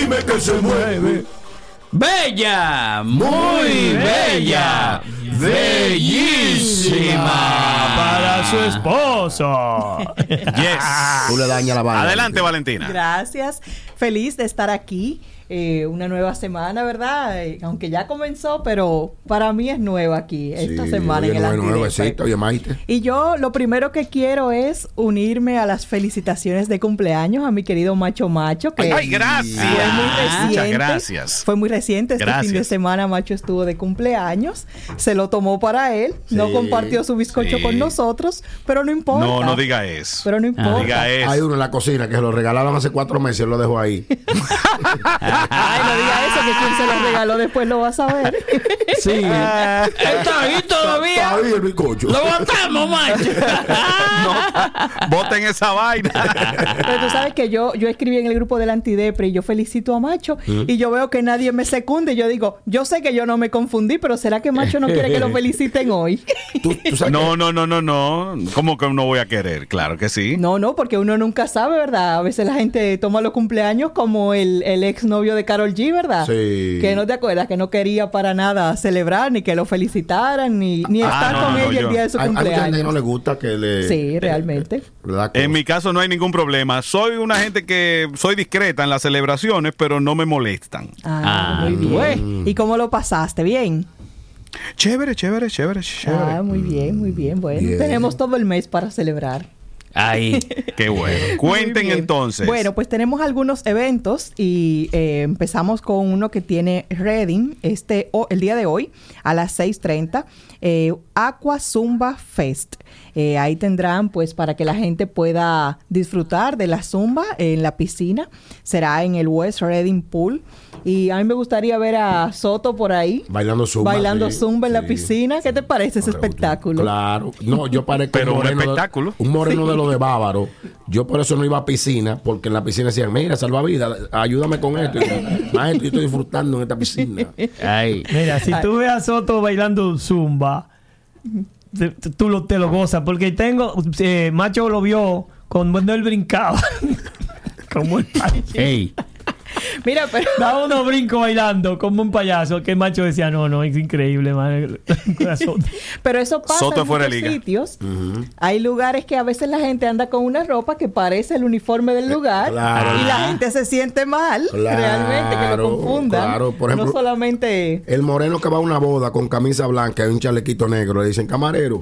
dime que se mueve. Bella, muy bella, bellísima para su esposo. Yes. Tú le dañas la banda. Adelante, Valentina. Gracias. Feliz de estar aquí. Una nueva semana, ¿verdad? Aunque ya comenzó, pero para mí es nueva aquí, esta semana en el Antidepre. Oye, Maite. Y yo lo primero que quiero es unirme a las felicitaciones de cumpleaños a mi querido Macho Macho, que ¡Ay, gracias! fue muy reciente. Muchas gracias. Fue muy reciente. Este Gracias. fin de semana Macho estuvo de cumpleaños. Se lo tomó para él. Sí, no compartió su bizcocho sí. con nosotros, pero no importa. No diga eso. Pero no importa. Diga eso. Hay uno en la cocina que se lo regalaron hace 4 meses y él lo dejó ahí. Ay, no diga eso, que quien se lo regaló después lo va a saber. Sí. Está ahí todavía. Está ahí el bizcocho. Lo botamos, macho. No, boten esa vaina. Pero tú sabes que yo escribí en el grupo del Antidepre y yo felicito a Macho y yo veo que nadie me secunde. Yo digo, yo sé que yo no me confundí, pero ¿será que Macho no quiere que lo feliciten hoy? ¿Tú sabes No. ¿Cómo que no voy a querer? Claro que sí. No, porque uno nunca sabe, ¿verdad? A veces la gente toma los cumpleaños como el exnovio de Karol G, ¿verdad? Sí. Que no te acuerdas, que no quería para nada celebrar, ni que lo felicitaran, ni estar con ella el día de su Hay mucha gente que cumpleaños. no le gusta que le... Sí, realmente. ¿verdad? En mi caso no hay ningún problema. Soy una gente que soy discreta en las celebraciones, pero no me molestan. Muy bien. ¿Y cómo lo pasaste? ¿Bien? Chévere. Muy bien. Bueno, Bien. tenemos todo el mes para celebrar. Ahí. Qué bueno. Cuenten Muy bien. entonces. Bueno, pues tenemos algunos eventos y empezamos con uno que tiene Reading el día de hoy a las 6:30. Aqua Zumba Fest. Ahí tendrán, pues, para que la gente pueda disfrutar de la zumba en la piscina. Será en el West Reading Pool. Y a mí me gustaría ver a Soto por ahí. Bailando zumba. Zumba en la sí. piscina. ¿Qué te parece ese espectáculo? Claro. No, yo parezco Pero un moreno espectáculo. un moreno de los de Bávaro. Yo por eso no iba a piscina, porque en la piscina decían, mira, salvavidas, ayúdame con esto. Y yo, maestro, yo estoy disfrutando en esta piscina. Ahí. Mira, si tú ves a Soto bailando zumba, te lo gozas. Porque Macho lo vio cuando él brincaba. Como el payaso. Ey. Mira, pero... Daba unos brincos bailando como un payaso. Que el Macho decía, no, es increíble, man. Pero eso pasa Soto en fuera de muchos liga. sitios. Hay lugares que a veces la gente anda con una ropa que parece el uniforme del lugar claro. y la gente se siente mal, Claro, realmente, que lo confundan. claro. Por ejemplo, no solamente... El moreno que va a una boda con camisa blanca y un chalequito negro, le dicen, camarero.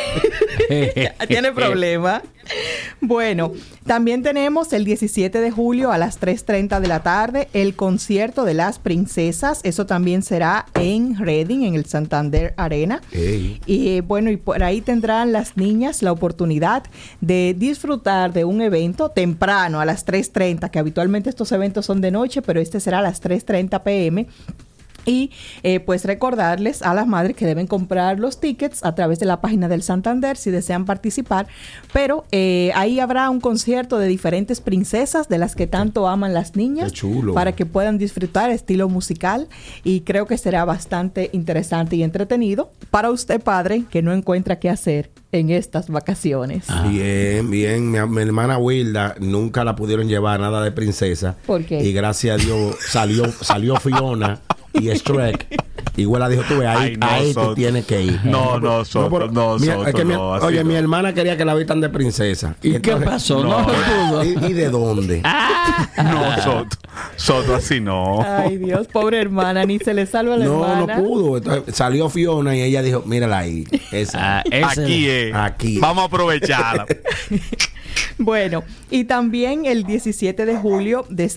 Tiene problema. Bueno, también tenemos el 17 de julio a las 3:30 de la tarde el concierto de las princesas. Eso también será en Reading, en el Santander Arena. Ey. Y bueno, y por ahí tendrán las niñas la oportunidad de disfrutar de un evento temprano a las 3:30, que habitualmente estos eventos son de noche, pero este será a las 3:30 p.m. Y pues recordarles a las madres que deben comprar los tickets a través de la página del Santander si desean participar. Pero ahí habrá un concierto de diferentes princesas de las que tanto aman las niñas. Qué chulo. Para que puedan disfrutar estilo musical. Y creo que será bastante interesante y entretenido para usted, padre, que no encuentra qué hacer en estas vacaciones. Bien. Mi hermana Wilda nunca la pudieron llevar nada de princesa. ¿Por qué? Y gracias a Dios salió Fiona y Shrek. Igual la dijo, tú ves, ahí tú Soto. tienes que ir. Soto, Oye, mi hermana quería que la vistan de princesa. ¿Y qué pasó? No pudo. ¿Y de dónde? No, Soto, así no. Ay, Dios, pobre hermana, ni se le salva la No hermana. pudo. Entonces, salió Fiona y ella dijo, mírala ahí. Esa. Aquí es. Aquí. Vamos a aprovecharla. Bueno, y también el 17 de julio